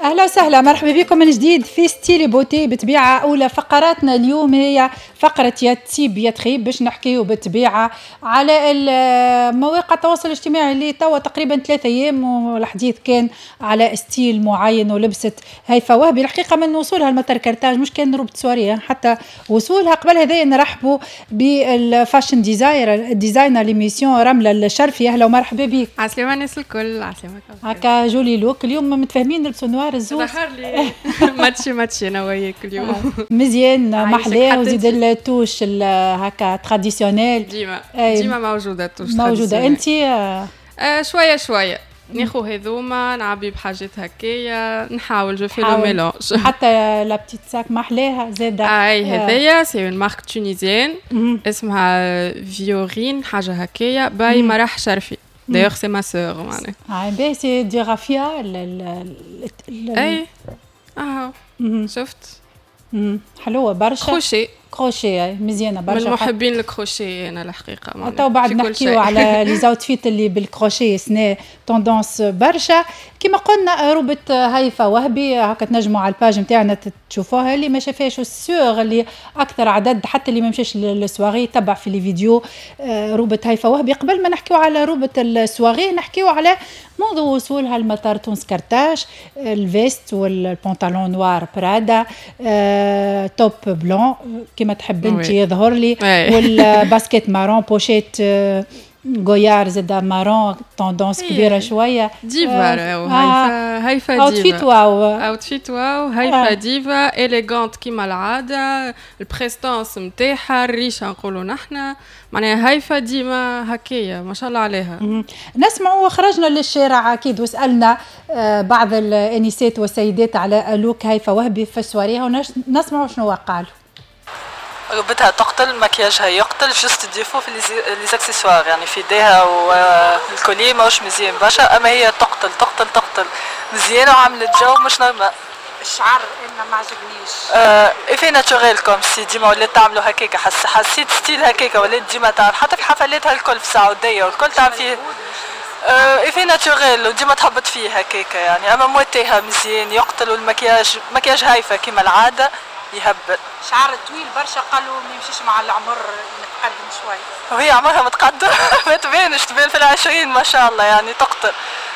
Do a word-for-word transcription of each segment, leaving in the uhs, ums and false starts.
أهلا وسهلا، مرحبا بكم من جديد في ستيلي بوتي. بطبيعة أولى فقراتنا اليوم هي فقرة يا تسيب يا تخيب، باش نحكيو بالطبيعة على مواقع التواصل الاجتماعي اللي توا تقريبا ثلاثة أيام والحديث كان على ستيل معين ولبست هيفاء وهبي. الحقيقة من وصولها المطار كرتاج مش كان روبة سواريه، حتى وصولها قبل هذا نرحبوا بالفاشن ديزاينر ديزاينر ليميسيون رملة الشرفي. أهلا ومرحبا بك. عسلامة الناس الكل، عسلامة. هكا جولي لوك اليوم متفاهمين نلبسوا نوار الزوز. ظهر لي ماتشي ماتشي انا وياك اليوم. مزيان محلاه وزيد التوش هكا تراديسيونيل ديما ديما موجودة التوش موجودة. انت آه شوية شوية ناخو هذوما نعبي بحاجات هكايا، نحاول جو في لو ميلونج. حتى لا بتيت ساك محلاها زاده. اي هذيا سي اون مارك تونيزيان اسمها فيورين حاجة هكايا باي مرح شرفي. D'ailleurs, c'est ma sœur. Ah, ben c'est du raffia. اي اه شفت حلوه برشا. كروشي كروشي مزيانه برشا. من محبين الكروشي انا الحقيقه. تو بعد نحكيو على لي زاوتفيت اللي بالكروشي سنة توندونس برشا. كما قلنا روبة هيفاء وهبي هكا تنجموا على الباج نتاعنا تشوفوها. اللي ما شافهاش السور اللي اكثر عدد، حتى اللي ما مشاش للسواغي تبع في لي فيديو روبة هيفاء وهبي. قبل ما نحكيو على روبة السواغي نحكيو على منذ وصولها المطار تونس كرتاج، الفيست والبنطلون نوار برادا، آه، توب بلون كما تحب انت يظهر لي، والباسكيت مارون بوشيت غويار زاده مارون توندونس كبيره شويه. ديفا هيفا هيفا ديفا اوتفيت واو اوتفيت واو هيفا ديفا اليغانت كيما العاده، البريستانس نتاعها الريشه نقولوا نحن، معناها هيفا ديما هكايا ما شاء الله عليها. نسمعوا خرجنا للشارع اكيد وسالنا بعض الانسات والسيدات على لوك هيفاء وهبي في سواريها، ونسمعوا شنو قالوا. روبتها تقتل، مكياجها يقتل، جست ديفو في لي زاكسيسوار، يعني في ايديها والكولي ماهوش مزيان برشا، اما هي تقتل تقتل تقتل مزيانه وعملت جو مش نورمال. الشعر انا ما عجبنيش. اه في ناتوريل كوم سي ديما ولات تعملوا هكاكا، حس حسيت ستيل هكاكا ولات ديما تعمل، حتى في حفلاتها الكل في السعوديه والكل تعمل فيه اه في ناتوريل وديما تهبط فيه هكاكا يعني. اما موتيها مزيان يقتل، والمكياج مكياج هايفه كيما العاده يهبل. شعر طويل برشا قالوا ما يمشيش مع العمر متقدم شوي، وهي عمرها متقدم ما تبانش، تبان في العشرين ما شاء الله يعني تقتل.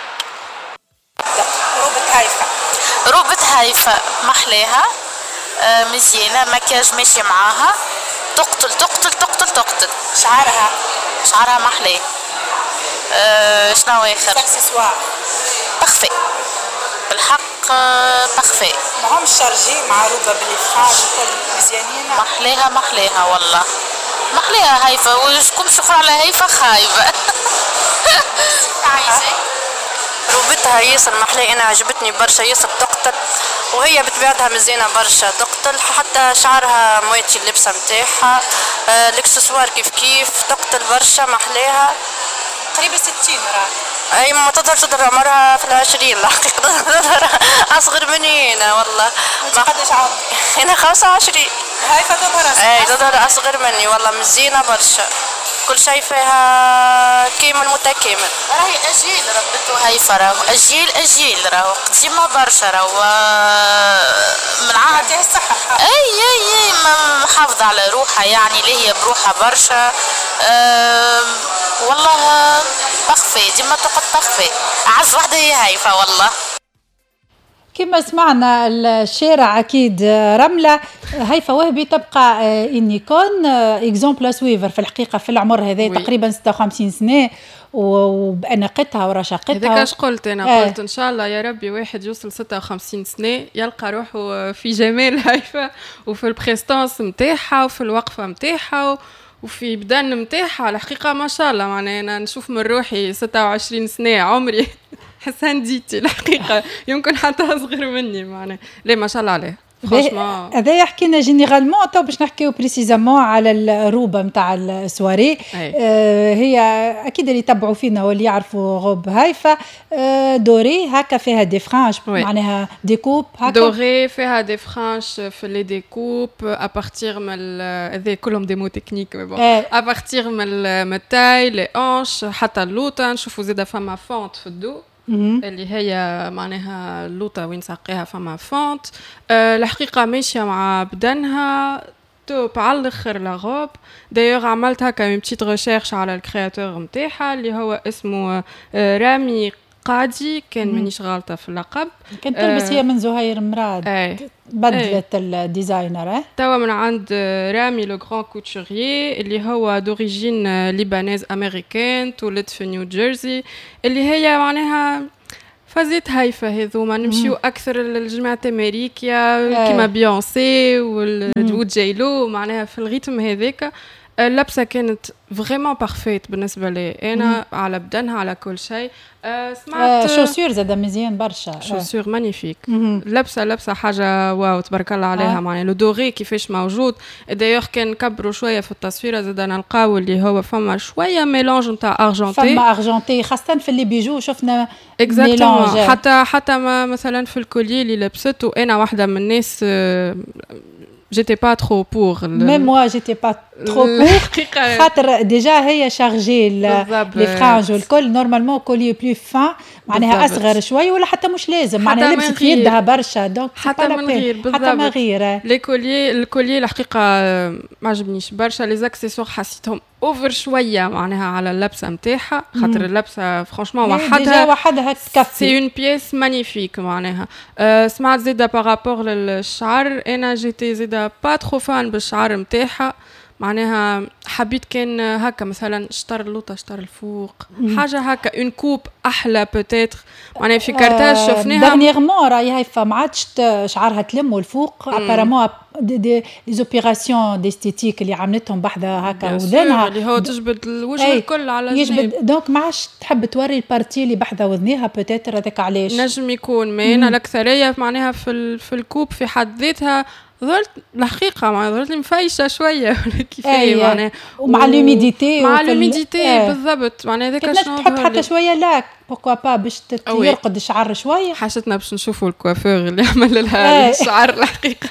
روبة هيفاء روبة هيفاء محلاها آه مزيانة، مكياج ماشي معاها، تقتل تقتل تقتل تقتل. شعرها شعرها محلاه. آه شنو اخر؟ اكسسوار بارفي بالحق بارفي. ماهم شارجي مع روبة بالفرانج كل مزيانين. محلاها محلاها والله محلاها هيفاء، وشكون شكون على هيفاء خايبة. عايزة روبتها ياسر محلاه، انا عجبتني برشا ياسر تقتل، وهي بطبيعتها مزيانه برشا تقتل، حتى شعرها مواتي اللبسه نتاعها، آه الاكسسوار كيف كيف تقتل برشا محلاها. قريبه ستين راه. اي ما تظهر تظهر عمرها في العشرين الحقيقه، تظهر اصغر مني انا والله. انت قداش عمرك؟ انا خمسة وعشرين. هيفاء تظهر اصغر. اي تظهر اصغر مني والله، مزيانه برشا، كل شيء فيها كامل متكامل. راهي اجيال ربته هيفاء، راهو اجيال اجيال راهو قديمه برشا، راهو من عهد الصحه. اي اي اي محافظه على روحها يعني، اللي هي بروحها برشا. أه والله بخفي ديما تقعد بخفي، اعز وحده هي هيفاء والله. كما سمعنا الشارع أكيد رملة هيفاء وهبي تبقى إنيكون إكزومبل سويفر في الحقيقة في العمر هذا تقريبا ستة وخمسين سنة، وبأناقتها ورشاقتها. هذاك اش قلت أنا آه. قلت إن شاء الله يا ربي واحد يوصل ستة وخمسين سنة يلقى روحه في جمال هيفاء وفي البريستانس نتاعها وفي الوقفة نتاعها وفي بدن نتاعها. الحقيقة ما شاء الله معناها أنا نشوف من روحي ستة وعشرين سنة عمري حسن ديتي الحقيقة يمكن حتى أصغر مني معناها. لا ما شاء الله عليه فرانشمون. هذا يحكينا جينيرالمون. تو باش نحكيو بريسيزامون على الروبه نتاع السواري. آه هي اكيد اللي يتبعوا فينا واللي يعرفوا روب هيفاء آه دوري هكا فيها دي فرانش معناها دي كوب هكا دوري فيها دي فرانش في لي دي كوب ابارتير من هذي كلهم دي مو تكنيك مي بون ابارتير من التاي لي اونش حتى اللوطه. نشوفوا زاده فما فونت في الدو اللي هي معناها اللوطه وين ساقيها فما فونت. أه الحقيقه ماشيه مع بدنها توب على الاخر لا غوب. دايوغ عملت هكا اون بتيت ريشيرش على الكرياتور نتاعها اللي هو اسمه أه رامي قادي، كان مانيش غالطه في اللقب. كانت تلبس أه هي من زهير مراد. اي بدلة الديزاينر. توا من عند رامي لو غران كوتشوريي اللي هو دوريجين ليبانيز امريكان، تولد في نيو جيرسي، اللي هي معناها فازت هايفه هذوما نمشيو اكثر لجماعه امريكا كيما بيونسي وجايلو معناها في الريتم هذاك. اللبسه كانت فريمون بارفيت بالنسبه لي انا، مم. على بدنها على كل شيء. أه سمعت شوسور زاد مزيان برشا، شوسور مانيفيك. لبسه لبسه حاجه واو تبارك الله عليها. آه. معناها لو دوري كيفاش موجود. دايوغ كان كبروا شويه في التصويره زاد نلقاو اللي هو فما شويه ميلونج نتاع ارجنتي، فما ارجنتي خاصه في اللي بيجو شفنا ميلونج. حتى حتى ما مثلا في الكولي اللي لبسته انا واحده من الناس j'étais pas trop pour. Même moi, j'étais pas trop pour. خاطر déjà هي شارجي لي فرانج والكل نورمالمون كولي بلو فان معناها اصغر شوي ولا حتى مش لازم معناها لبست في يدها برشا دونك حتى من غير بالضبط. حتى من غير لي كولي الكولي الحقيقه ما عجبنيش برشا. لي زاكسيسوار حسيتهم اوفر شويه معناها على اللبسه نتاعها، خاطر اللبسه فرانشمون وحدها وحدها تكفي. سي اون بيس مانيفيك معناها. أه سمعت زيدا بارابور للشعر، انا جيتي زيدا با ترو فان بالشعر نتاعها معناها. حبيت كان هكا مثلا شطر اللوطه شطر الفوق حاجه هكا اون كوب احلى بوتيتر معناها في كارتاج شفناها دارنييرمون راهي هايفه ما عادش شعرها تلم الفوق ابارامون دي دي زوبيراسيون ديستيتيك اللي عملتهم بحذا هكا وذنها اللي هو تجبد الوجه الكل على يجبد دونك ما عادش تحب توري البارتي اللي بحذا وذنيها بوتيتر هذاك علاش نجم يكون. ما انا الاكثريه معناها في في الكوب في حد ذاتها ظلت الحقيقه مع ظلت مفيشه شويه كيفاش معناها ومع لوميديتي مع لوميديتي بالضبط معناها هذاك شنو تحب حتى شويه لاك بوركوا با باش يرقد الشعر شويه. حاجتنا باش نشوفوا الكوافور اللي عمل لها الشعر الحقيقه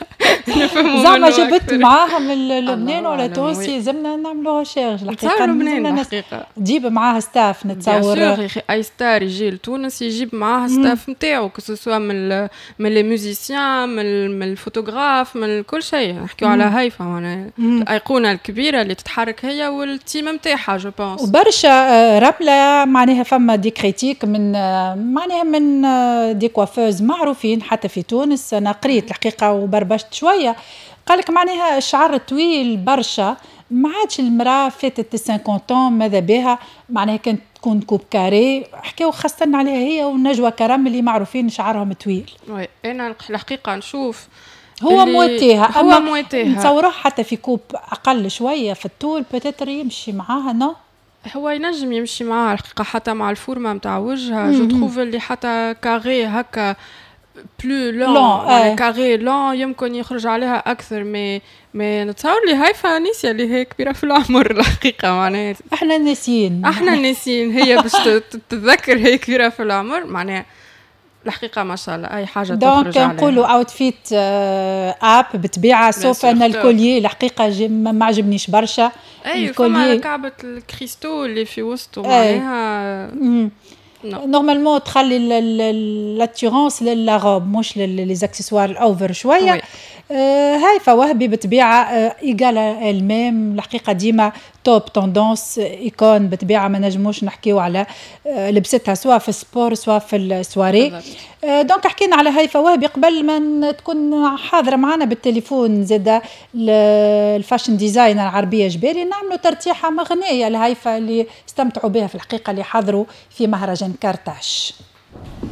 زعما جبت معاها من لبنان ولا تونسي زمنا نعملوا ريشيرش الحقيقه لبنان تجيب معاها ستاف نتصور اي ستار يجي لتونس يجيب معاها ستاف نتاعو كسوسوا من من لي موزيسيان من الفوتوغراف من كل شيء. نحكيو على هايفه معناها الايقونه الكبيره اللي تتحرك هي والتيم نتاعها جو بونس. وبرشا رمله معناها فما دي كريتيك من معناها من دي كوافوز معروفين حتى في تونس. انا قريت الحقيقه وبربشت شويه قالك معناها الشعر طويل برشا ما عادش المراه فاتت خمسين ماذا بها معناها كانت تكون كوب كاري. حكاو خاصه عليها هي ونجوى كرم اللي معروفين شعرهم طويل. وي انا الحقيقه نشوف هو موتيها هو موتيها نتصوره حتى في كوب اقل شويه في الطول بتاتر يمشي معاها نو هو ينجم يمشي معاها الحقيقه حتى مع الفورمه نتاع وجهها. جو تروف اللي حتى كاري هكا بلو لون يعني كاري لون يمكن يخرج عليها اكثر. مي مي نتصور لي هايفه نسيا اللي هي كبيره في العمر الحقيقه معناها احنا ناسيين احنا ناسيين هي باش تتذكر هي كبيره في العمر معناها الحقيقه ما شاء الله اي حاجه تخرج عليها. دونك نقولوا اوتفيت اب بتبيعها سوف ان الكوليي الحقيقه ما عجبنيش برشا. اي فما كعبه الكريستو اللي في وسطه معناها نورمالمون تخلي لاتيرونس للروب مش لي زاكسيسوار الاوفر شويه. آه هاي فوهبي بتبيعها ايجالا الميم الحقيقه ديما توب توندونس ايكون بتبيعها ما نجموش نحكيو على آه لبستها سواء في السبور سواء في السواري. آه دونك حكينا على هاي فوهبي قبل ما تكون حاضره معنا بالتليفون زاده الفاشن ديزاينر عربيه جبالي نعملوا ترتيحه مغنيه لهايفه اللي استمتعوا بها في الحقيقه اللي حضروا في مهرجان كارتاج.